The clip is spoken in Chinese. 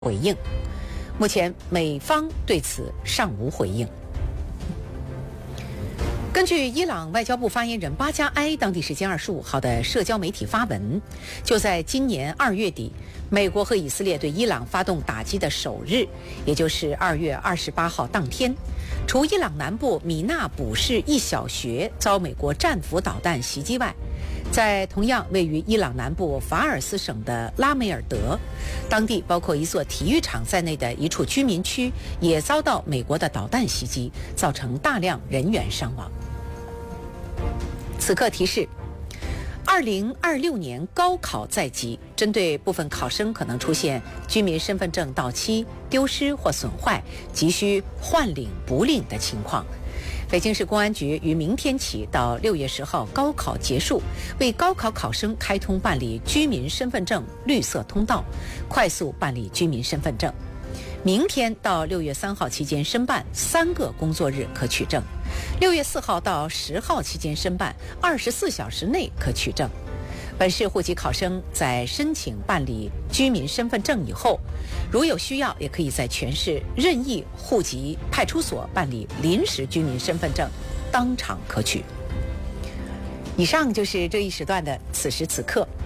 回应。目前美方对此尚无回应。根据伊朗外交部发言人巴加埃当地时间25号的社交媒体发文，就在今年2月底，美国和以色列对伊朗发动打击的首日，也就是2月28号当天，除伊朗南部米纳卜市一小学遭美国战斧导弹袭击外，在同样位于伊朗南部法尔斯省的拉梅尔德，当地包括一座体育场在内的一处居民区也遭到美国的导弹袭击，造成大量人员伤亡。此刻提示：2026年高考在即，针对部分考生可能出现居民身份证到期、丢失或损坏，急需换领补领的情况，北京市公安局于明天起到6月10号高考结束，为高考考生开通办理居民身份证绿色通道，快速办理居民身份证。明天到6月3号期间申办3个工作日可取证，6月4号到10号期间申办24小时内可取证。本市户籍考生在申请办理居民身份证以后，如有需要，也可以在全市任意户籍派出所办理临时居民身份证，当场可取。以上就是这一时段的此时此刻。